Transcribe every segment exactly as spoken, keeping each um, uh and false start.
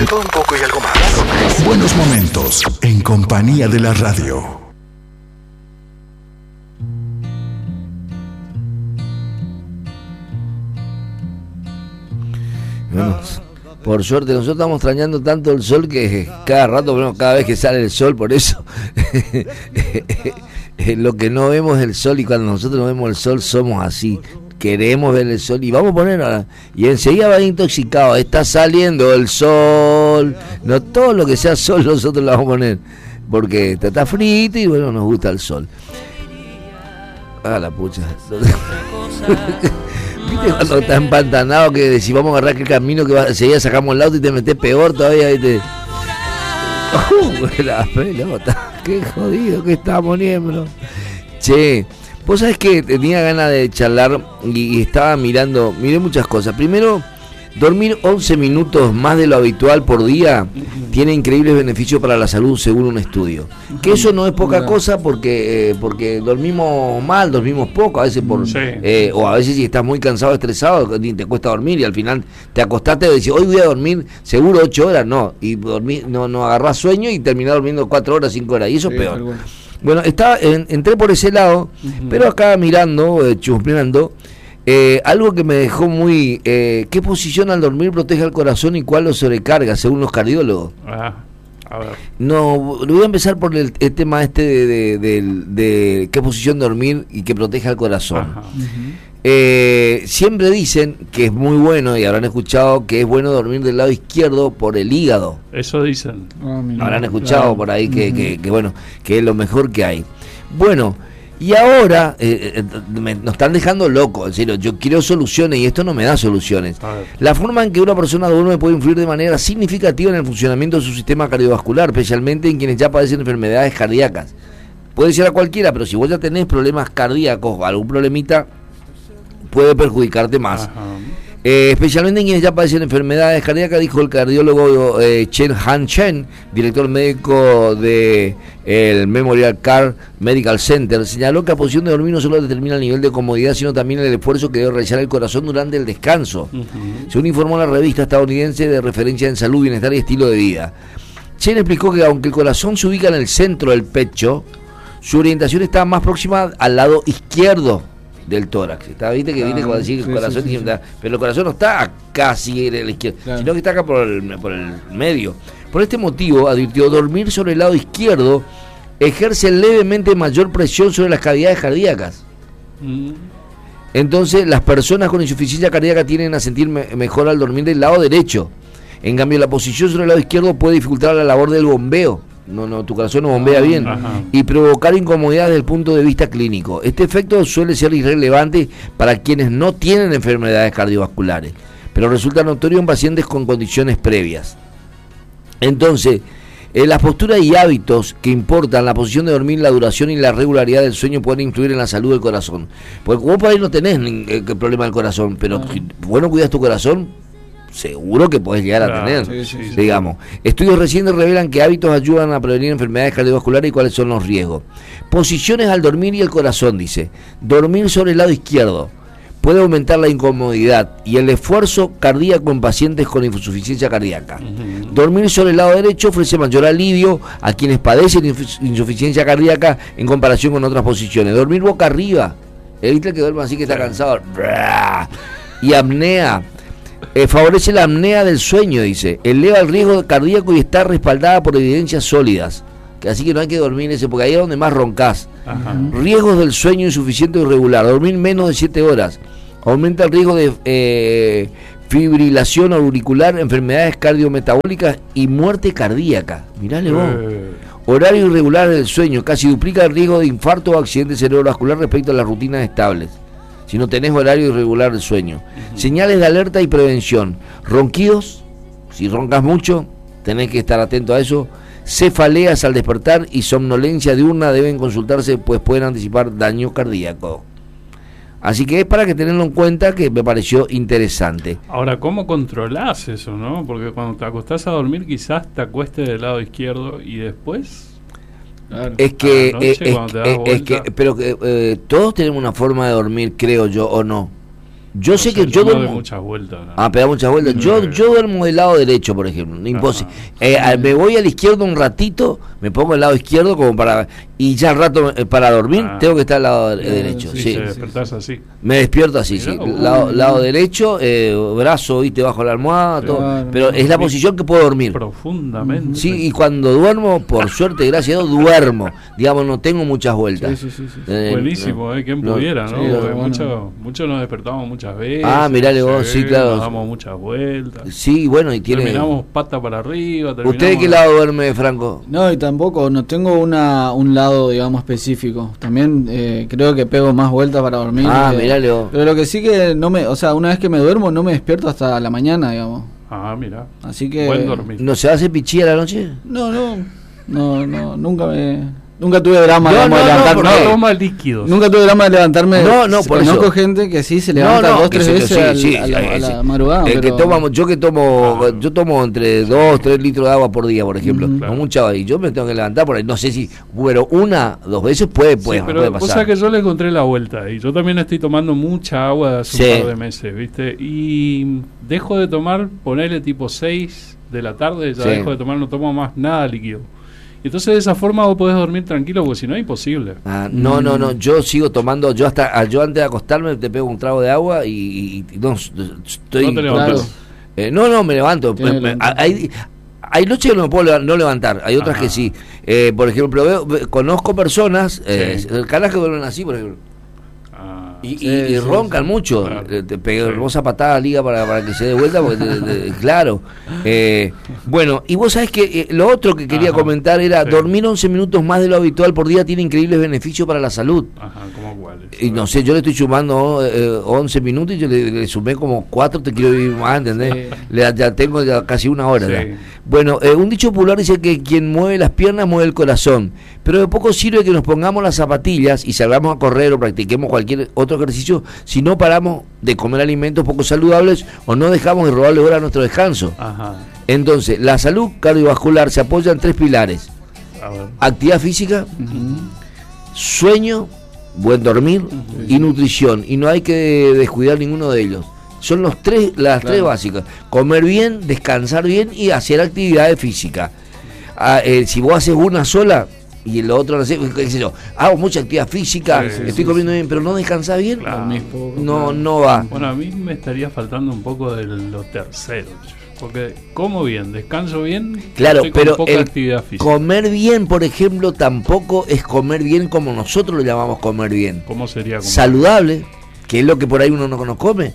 De todo un poco y algo más. Buenos momentos en compañía de la radio. Bueno, por suerte, nosotros estamos extrañando tanto el sol que cada rato, bueno, cada vez que sale el sol, por eso lo que no vemos es el sol, y cuando nosotros no vemos el sol somos así, queremos ver el sol y vamos a poner ahora, y enseguida va intoxicado, está saliendo el sol, no todo lo que sea sol nosotros lo vamos a poner, porque está, está frito y bueno, nos gusta el sol. Ah, la pucha. ¿Viste cuando está empantanado que decís vamos a agarrar aquel camino que va, enseguida sacamos el auto y te metés peor todavía, ¿viste? Uh, la pelota, qué jodido que estamos, Niembro. Che, vos sabés que tenía ganas de charlar y, y estaba mirando, miré muchas cosas. Primero, dormir once minutos más de lo habitual por día tiene increíbles beneficios para la salud según un estudio. Que eso no es poca cosa porque eh, porque dormimos mal, dormimos poco, a veces por sí. eh, o a veces si estás muy cansado, estresado, te cuesta dormir y al final te acostaste y decís, hoy voy a dormir seguro ocho horas, no, y dormir, no, no agarrás sueño y terminás durmiendo cuatro horas, cinco horas, y eso sí, es peor. Bueno, bueno estaba, en, entré por ese lado, uh-huh. pero acá mirando, eh, chusmeando, Eh, algo que me dejó muy... Eh, ¿Qué posición al dormir protege al corazón y cuál lo sobrecarga, según los cardiólogos? Ah, a ver. No, voy a empezar por el, el tema este de, de, de, de, de qué posición dormir y que protege al corazón. Uh-huh. eh, siempre dicen que es muy bueno, y habrán escuchado que es bueno dormir del lado izquierdo por el hígado. Eso dicen. Oh, habrán escuchado claro. por ahí que, uh-huh. que, que, bueno, que es lo mejor que hay. Bueno... Y ahora eh, eh, me, nos están dejando locos, en serio, yo quiero soluciones y esto no me da soluciones. La forma en que una persona duerme puede influir de manera significativa en el funcionamiento de su sistema cardiovascular, especialmente en quienes ya padecen enfermedades cardíacas. Puede ser a cualquiera, pero si vos ya tenés problemas cardíacos o algún problemita, puede perjudicarte más. Eh, especialmente en quienes ya padecen enfermedades cardíacas, dijo el cardiólogo eh, Chen Han Chen, director médico de el Memorial Car Medical Center. Señaló que la posición de dormir no solo determina el nivel de comodidad, sino también el esfuerzo que debe realizar el corazón durante el descanso. Uh-huh. Según informó la revista estadounidense de referencia en salud, bienestar y estilo de vida. Chen explicó que aunque el corazón se ubica en el centro del pecho, su orientación está más próxima al lado izquierdo del tórax. Está, viste que claro, viene cuando decir el sí, corazón, sí, sí, sí. Pero el corazón no está casi en el izquierdo, claro. sino que está acá por el, por el medio. Por este motivo, advirtió, dormir sobre el lado izquierdo ejerce levemente mayor presión sobre las cavidades cardíacas. Mm. Entonces, las personas con insuficiencia cardíaca tienden a sentir me- mejor al dormir del lado derecho. En cambio, la posición sobre el lado izquierdo puede dificultar la labor del bombeo. No, no, tu corazón no bombea bien. Ajá. Y provocar incomodidad desde el punto de vista clínico. Este efecto suele ser irrelevante para quienes no tienen enfermedades cardiovasculares, pero resulta notorio en pacientes con condiciones previas. Entonces, eh, las posturas y hábitos que importan, la posición de dormir, la duración y la regularidad del sueño pueden influir en la salud del corazón. Porque vos por ahí no tenés eh, problema del corazón, pero si bueno cuidas tu corazón, seguro que podés llegar claro, a tener, sí, sí, sí, digamos. Sí. Estudios recientes revelan que hábitos ayudan a prevenir enfermedades cardiovasculares y cuáles son los riesgos. Posiciones al dormir y el corazón, dice. Dormir sobre el lado izquierdo puede aumentar la incomodidad y el esfuerzo cardíaco en pacientes con insuficiencia cardíaca. Uh-huh. Dormir sobre el lado derecho ofrece mayor alivio a quienes padecen infus- insuficiencia cardíaca en comparación con otras posiciones. Dormir boca arriba, evita que duerma así que está cansado. Y apnea. Eh, favorece la apnea del sueño, dice. Eleva el riesgo cardíaco y está respaldada por evidencias sólidas. Que así que no hay que dormir en ese, porque ahí es donde más roncás. Ajá. Riesgos del sueño insuficiente o irregular. Dormir menos de siete horas. Aumenta el riesgo de eh, fibrilación auricular, enfermedades cardiometabólicas y muerte cardíaca. Mirale vos. Eh. Horario irregular del sueño. Casi duplica el riesgo de infarto o accidente cerebrovascular respecto a las rutinas estables. Si no tenés horario irregular del sueño. Uh-huh. Señales de alerta y prevención. Ronquidos, si roncas mucho, tenés que estar atento a eso. Cefaleas al despertar y somnolencia diurna deben consultarse, pues pueden anticipar daño cardíaco. Así que es para que tenerlo en cuenta, que me pareció interesante. Ahora, ¿cómo controlás eso, no? Porque cuando te acostás a dormir quizás te acuestes del lado izquierdo y después... Claro. Es que, noche, eh, es, es, es que pero que, eh, todos tenemos una forma de dormir, creo yo, o no. Yo o sé sea, que yo no duermo. doy muchas vueltas. ¿no? Ah, pega muchas vueltas. Yo, yo duermo del lado derecho, por ejemplo. Imposible. Eh, me voy al izquierdo un ratito, me pongo al lado izquierdo como para. Y ya al rato eh, para dormir Ah. tengo que estar al lado de- Eh, derecho. sí, Sí. Te despertás así. Me despierto así, sí. Mirá vos. Lado, lado derecho, eh, brazo, viste, bajo la almohada, todo. Claro. Pero es la posición que puedo dormir. Profundamente. Sí, y cuando duermo, por suerte, gracias a Dios, duermo. Digamos, no tengo muchas vueltas. Sí, sí, sí, sí. Eh, Buenísimo, ¿eh? ¿Quién no, pudiera, no? sí, Porque bueno. mucho- muchos nos despertamos muchas veces. Ah, mirale vos, sí, claro. Nos damos muchas vueltas. Sí, bueno, y tiene. Terminamos pata para arriba. ¿Usted de terminamos- qué lado duerme, Franco? No, y tampoco, no tengo una un lado, digamos, específico. También eh, creo que pego más vueltas para dormir. Ah, eh, mirale vos. Pero lo que sí que no me, o sea, una vez que me duermo no me despierto hasta la mañana, digamos. Ah, mira. Así que Buen dormir. ¿No se hace pichí a la noche? No, no, no, no, nunca me, nunca tuve drama No, digamos, no, de no, levantarme. porque- No toma líquidos. Nunca tuve drama de levantarme. No, no, por Conozco eso. gente que sí se levanta No, no, dos, que tres se- veces sí, al- sí, a, la, a sí, la sí. madrugada. El que pero- toma, yo que tomo, Claro. yo tomo entre dos, tres litros de agua por día, por ejemplo, Ujú. no Claro. mucha, y yo me tengo que levantar por ahí, no sé si, bueno, una, dos veces puede, puede, Sí, pero puede vos pasar. sabés que yo le encontré la vuelta y yo también estoy tomando mucha agua hace Sí. un par de meses, ¿viste? Y dejo de tomar, ponele tipo seis de la tarde, ya Sí. dejo de tomar, no tomo más nada líquido. Y entonces de esa forma vos podés dormir tranquilo, porque si no es imposible. Ah, no, no, no, yo sigo tomando, yo hasta, ah, yo antes de acostarme te pego un trago de agua y, y- y no, estoy... No te levantás. Claro. Eh, no, no, me levanto. Tiene que Me- me- levantar. hay, hay noches que no me puedo leva- no levantar, hay otras Ajá. que sí. Eh, por ejemplo, veo, ve- conozco personas, eh, Sí. caras que duermen así, por ejemplo. Ah, Y, Sí, y- y sí, roncan sí. mucho. Claro. Eh, Te pegué Sí. hermosa patada a liga para, para que se dé vuelta, porque te- te- claro. Eh, bueno, y vos sabés que eh, lo otro que quería Ajá. comentar era: Sí. dormir once minutos más de lo habitual por día tiene increíbles beneficios para la salud. ajá, ¿cómo cuáles? Y no sé, yo le estoy sumando eh, once minutos y yo le, le sumé como cuatro, te quiero vivir más, ¿entendés? Sí. Le- ya tengo ya casi una hora. Sí. ya. Bueno, eh, un dicho popular dice que quien mueve las piernas mueve el corazón, pero de poco sirve que nos pongamos las zapatillas y salgamos a correr o practiquemos cualquier otro ejercicio si no paramos de comer alimentos poco saludables o no dejamos de robarle hora a nuestro descanso. Ajá, Entonces, la salud cardiovascular se apoya en tres pilares: a ver. actividad física, Ujú. sueño, buen dormir y nutrición, y no hay que descuidar ninguno de ellos. Son los tres, las Claro. tres básicas: comer bien, descansar bien y hacer actividades físicas. Ah, eh, si vos haces una sola y lo otro no sé, qué sé yo, hago mucha actividad física, Sí, sí, estoy sí, comiendo bien, pero no descansás bien, Claro. Dormís poco, no, claro. no va. Bueno, a mí me estaría faltando un poco de lo tercero, porque como bien, descanso bien, Claro, estoy con pero poca el actividad física. comer bien, por ejemplo, tampoco es comer bien como nosotros lo llamamos comer bien. ¿Cómo sería? Como Saludable, que es lo que por ahí uno no no come.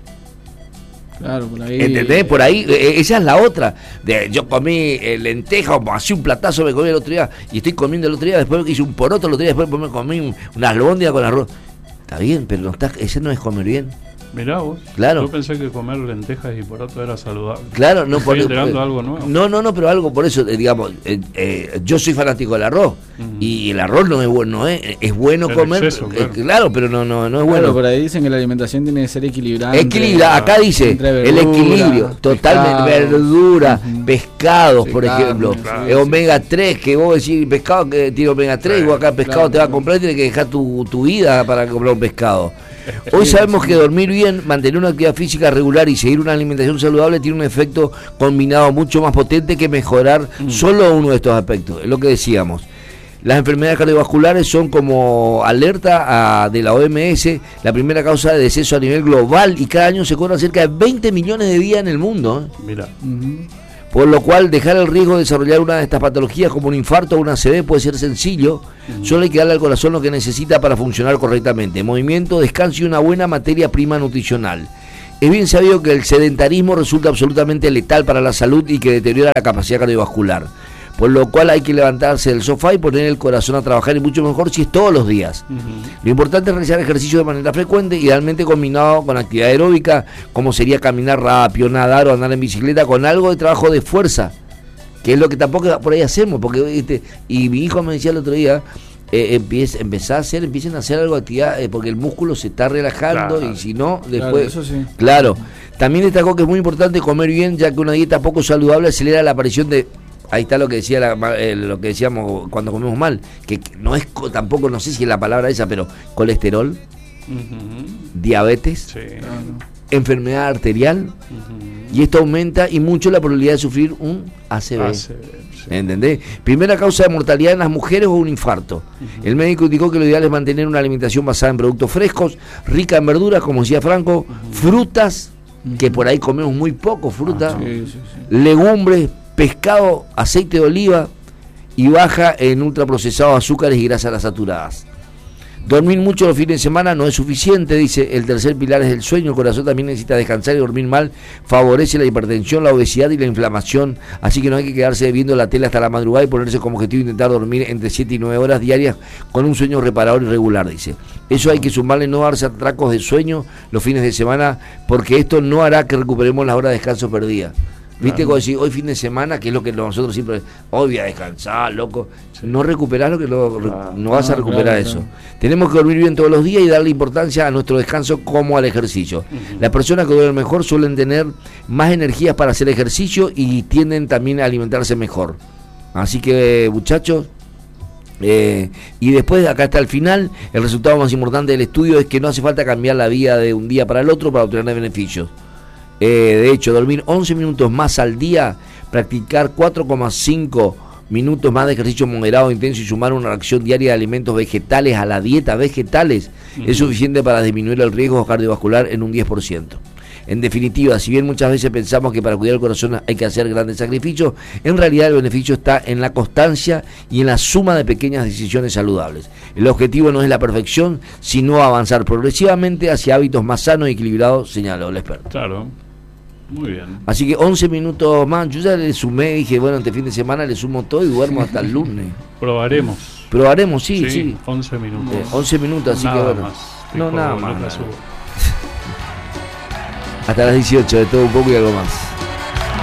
Claro, por ahí. ¿Entendés? Por ahí, eh, esa es la otra. De, yo comí eh, lenteja, o así un platazo me comí el otro día, y estoy comiendo el otro día, después hice un poroto el otro día, después me comí un- una albóndiga con arroz. Está bien, pero no está, ese no es comer bien. Mirá vos. Claro. Yo pensé que comer lentejas y poroto era saludable. Claro, no Estoy por enterando eh, algo nuevo. No, no, no, pero algo por eso, eh, digamos, eh, eh, yo soy fanático del arroz, Ujú. y el arroz no es bueno, no es, es bueno El comer, exceso, eh, claro. claro, pero no, no, no es Bueno, bueno. por ahí dicen que la alimentación tiene que ser equilibrada. Equilibra, acá dice entre el verdura, equilibrio, totalmente, pescados. verdura, Ujú. pescados, Sí, por carne, ejemplo, claro, eh, omega tres, que vos decís pescado que tiene omega tres, Sí, y vos acá pescado claro, te va a claro. comprar y tienes que dejar tu, tu vida para comprar un pescado. Hoy sabemos que dormir bien, mantener una actividad física regular y seguir una alimentación saludable tiene un efecto combinado mucho más potente que mejorar solo uno de estos aspectos, es lo que decíamos. Las enfermedades cardiovasculares son, como alerta a, de la O M S, la primera causa de deceso a nivel global, y cada año se cobran cerca de veinte millones de vidas en el mundo, ¿eh? Mira, Ujú. Por lo cual dejar el riesgo de desarrollar una de estas patologías como un infarto o una A C V puede ser sencillo, solo hay que darle al corazón lo que necesita para funcionar correctamente: movimiento, descanso y una buena materia prima nutricional. Es bien sabido que el sedentarismo resulta absolutamente letal para la salud y que deteriora la capacidad cardiovascular, por lo cual hay que levantarse del sofá y poner el corazón a trabajar, y mucho mejor si es todos los días. ujú, Lo importante es realizar ejercicio de manera frecuente, idealmente combinado con actividad aeróbica, como sería caminar rápido, nadar o andar en bicicleta, con algo de trabajo de fuerza, que es lo que tampoco por ahí hacemos, porque ¿viste? Y mi hijo me decía el otro día, eh, empieza, empezá a hacer, empiecen a hacer algo de actividad, eh, porque el músculo se está relajando, Claro. y si no, Claro, después... eso sí. Claro, también destacó que es muy importante comer bien, ya que una dieta poco saludable acelera la aparición de... Ahí está lo que decía la- eh, lo que decíamos cuando comemos mal, que que no es co- tampoco, no sé si es la palabra esa, pero colesterol. Uh-huh. diabetes, Sí. enfermedad arterial, Uh-huh. y esto aumenta y mucho la probabilidad de sufrir un A C V. A C V, sí. ¿Entendés? Primera causa de mortalidad en las mujeres o un infarto. Uh-huh. El médico indicó que lo ideal es mantener una alimentación basada en productos frescos, rica en verduras, como decía Franco, Uh-huh. frutas, Ujú. que por ahí comemos muy poco fruta, Ah, Sí, sí, sí. legumbres, pescado, aceite de oliva y baja en ultraprocesados, azúcares y grasas saturadas. Dormir mucho los fines de semana no es suficiente, dice. El tercer pilar es el sueño. El corazón también necesita descansar, y dormir mal favorece la hipertensión, la obesidad y la inflamación. Así que no hay que quedarse viendo la tele hasta la madrugada y ponerse como objetivo intentar dormir entre siete y nueve horas diarias con un sueño reparador y regular, dice. Eso hay que sumarle, no darse atracos de sueño los fines de semana, porque esto no hará que recuperemos las horas de descanso perdidas. ¿Viste? Claro. Cuando decís hoy fin de semana, que es lo que nosotros siempre, hoy voy a descansar, loco, Sí. no recuperás lo que lo, Claro. no vas a No, recuperar claro, eso. claro. Tenemos que dormir bien todos los días y darle importancia a nuestro descanso como al ejercicio. Ujú. Las personas que duermen mejor suelen tener más energías para hacer ejercicio y tienden también a alimentarse mejor. Así que, muchachos, eh, y después acá está el final. El resultado más importante del estudio es que no hace falta cambiar la vida de un día para el otro para obtener beneficios. Eh, de hecho, dormir once minutos más al día, practicar cuatro coma cinco minutos más de ejercicio moderado intenso y sumar una ración diaria de alimentos vegetales a la dieta vegetales Ujú. es suficiente para disminuir el riesgo cardiovascular en un diez por ciento. En definitiva, si bien muchas veces pensamos que para cuidar el corazón hay que hacer grandes sacrificios, en realidad el beneficio está en la constancia y en la suma de pequeñas decisiones saludables. El objetivo no es la perfección, sino avanzar progresivamente hacia hábitos más sanos y equilibrados, señaló el experto. Claro. Muy bien. Así que once minutos más, yo ya le sumé, dije, bueno, este fin de semana le sumo todo y duermo hasta el lunes. Probaremos. Probaremos, sí, sí. once minutos. Eh, once minutos, así Nada que bueno. más. No, Dijo nada más. Lucas nada. Hugo. Hasta las dieciocho, de todo un poco y algo más.